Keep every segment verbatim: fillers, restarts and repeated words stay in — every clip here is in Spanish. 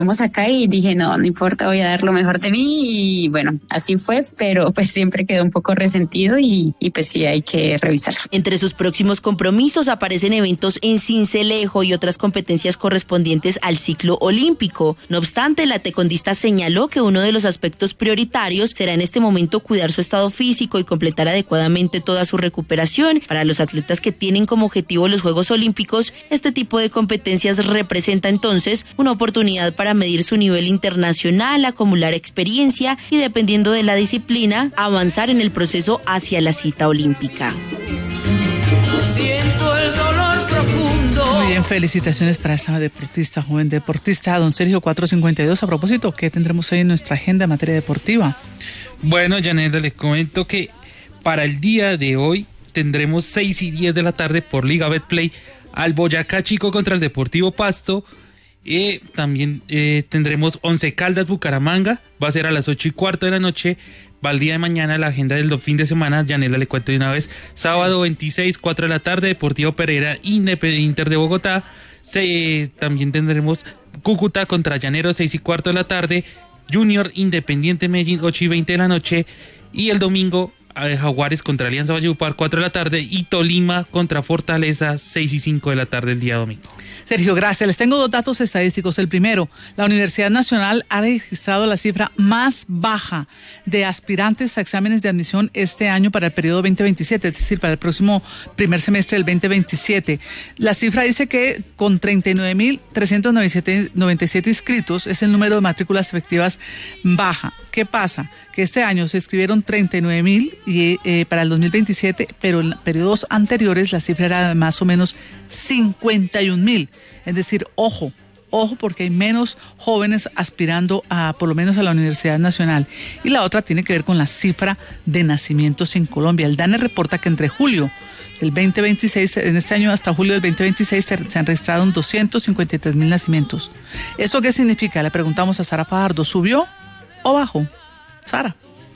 Vamos acá y dije, no, no importa, voy a dar lo mejor de mí y bueno, así fue, pero pues siempre quedó un poco resentido y, y pues sí hay que revisarlo. Entre sus próximos compromisos aparecen eventos en Sincelejo y otras competencias correspondientes al ciclo olímpico. No obstante, la tecondista señaló que uno de los aspectos prioritarios será en este momento cuidar su estado físico y completar adecuadamente toda su recuperación. Para los atletas que tienen como objetivo los Juegos Olímpicos, este tipo de competencias representa entonces una oportunidad para medir su nivel internacional, acumular experiencia y, dependiendo de la disciplina, avanzar en el proceso hacia la cita olímpica. Siento el dolor profundo. Muy bien, felicitaciones para esta deportista, joven deportista, don Sergio cuatrocientos cincuenta y dos. A propósito, ¿qué tendremos hoy en nuestra agenda en materia deportiva? Bueno, Yanela, les comento que para el día de hoy tendremos seis y diez de la tarde por Liga Betplay al Boyacá Chico contra el Deportivo Pasto. Eh, también eh, tendremos Once Caldas Bucaramanga, va a ser a las ocho y cuarto de la noche. Va el día de mañana la agenda del fin de semana, Yanela, le cuento de una vez. Sábado veintiséis, cuatro de la tarde, Deportivo Pereira, Inter de Bogotá. Se, también tendremos Cúcuta contra Llaneros, seis y cuarto de la tarde. Junior Independiente Medellín, ocho y veinte de la noche. Y el domingo, Jaguares contra Alianza Valledupar, cuatro de la tarde. Y Tolima contra Fortaleza, seis y cinco de la tarde el día domingo. Sergio, gracias. Les tengo dos datos estadísticos. El primero, la Universidad Nacional ha registrado la cifra más baja de aspirantes a exámenes de admisión este año para el periodo veinte veintisiete, es decir, para el próximo primer semestre del veinte veintisiete. La cifra dice que con treinta y nueve mil trescientos noventa y siete inscritos es el número de matrículas efectivas baja. ¿Qué pasa? Que este año se inscribieron treinta y nueve mil y, eh, para el dos mil veintisiete, pero en periodos anteriores la cifra era de más o menos cincuenta y un mil. Es decir, ojo, ojo porque hay menos jóvenes aspirando a, por lo menos a la Universidad Nacional. Y la otra tiene que ver con la cifra de nacimientos en Colombia. El DANE reporta que entre julio del veinte veintiséis, en este año hasta julio del veinte veintiséis se, se han registrado doscientos cincuenta y tres mil nacimientos. ¿Eso qué significa? Le preguntamos a Sara Fajardo, ¿subió o bajó? Sara.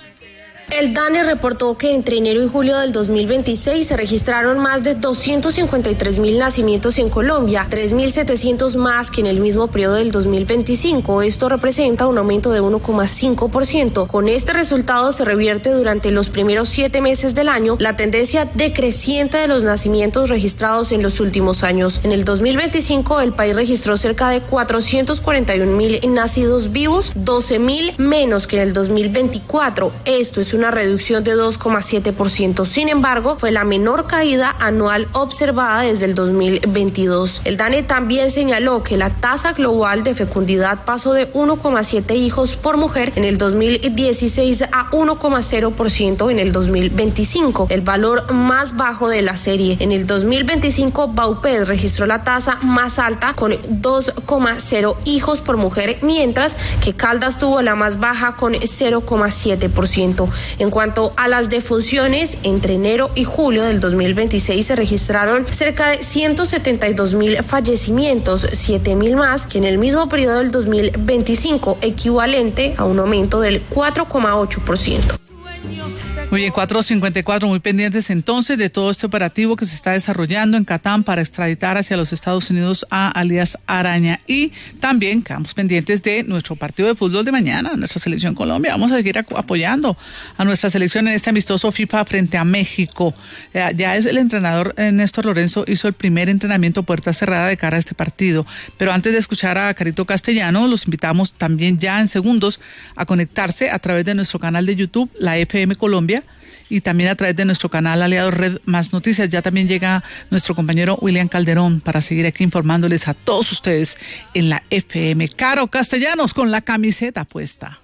El DANE reportó que entre enero y julio del dos mil veintiséis se registraron más de doscientos cincuenta y tres mil nacimientos en Colombia, tres mil setecientos más que en el mismo periodo del dos mil veinticinco. Esto representa un aumento de uno coma cinco por ciento. Con este resultado se revierte durante los primeros siete meses del año la tendencia decreciente de los nacimientos registrados en los últimos años. En el dos mil veinticinco el país registró cerca de cuatrocientos cuarenta y un mil nacidos vivos, doce mil menos que en el dos mil veinticuatro. Esto es una reducción de dos coma siete por ciento. Sin embargo, fue la menor caída anual observada desde el dos mil veintidós. El DANE también señaló que la tasa global de fecundidad pasó de uno coma siete hijos por mujer en el dos mil dieciséis a uno coma cero por ciento en el dos mil veinticinco, el valor más bajo de la serie. En el dos mil veinticinco, Baupés registró la tasa más alta con dos coma cero hijos por mujer, mientras que Caldas tuvo la más baja con cero coma siete por ciento. En cuanto a las defunciones, entre enero y julio del dos mil veintiséis se registraron cerca de ciento setenta y dos mil fallecimientos, siete mil más que en el mismo periodo del dos mil veinticinco, equivalente a un aumento del cuatro coma ocho por ciento. Muy bien, cuatro cincuenta y cuatro, muy pendientes entonces de todo este operativo que se está desarrollando en Catán para extraditar hacia los Estados Unidos a alias Araña. Y también quedamos pendientes de nuestro partido de fútbol de mañana, nuestra selección Colombia. Vamos a seguir apoyando a nuestra selección en este amistoso FIFA frente a México. Ya, ya es el entrenador eh, Néstor Lorenzo hizo el primer entrenamiento puerta cerrada de cara a este partido. Pero antes de escuchar a Carito Castellano, los invitamos también ya en segundos a conectarse a través de nuestro canal de YouTube, la F M Colombia, y también a través de nuestro canal aliado Red Más Noticias. Ya también llega nuestro compañero William Calderón para seguir aquí informándoles a todos ustedes en la F M. Caro Castellanos con la camiseta puesta.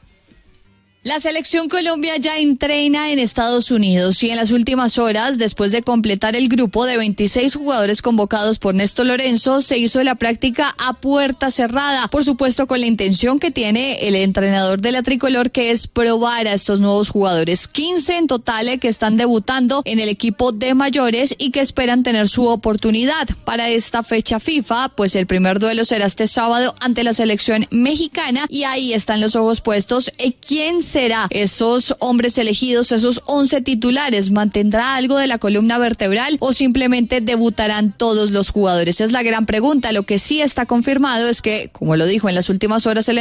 La selección Colombia ya entrena en Estados Unidos y en las últimas horas, después de completar el grupo de veintiséis jugadores convocados por Néstor Lorenzo, se hizo la práctica a puerta cerrada, por supuesto con la intención que tiene el entrenador de la tricolor, que es probar a estos nuevos jugadores, quince en total que están debutando en el equipo de mayores y que esperan tener su oportunidad para esta fecha FIFA, pues el primer duelo será este sábado ante la selección mexicana y ahí están los ojos puestos en quién será? Esos hombres elegidos, esos once titulares, ¿mantendrá algo de la columna vertebral o simplemente debutarán todos los jugadores? Es la gran pregunta. Lo que sí está confirmado es que, como lo dijo en las últimas horas el